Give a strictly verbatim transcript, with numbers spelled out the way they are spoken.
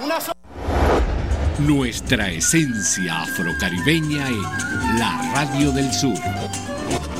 Una so- Nuestra esencia afrocaribeña en la Radio del Sur.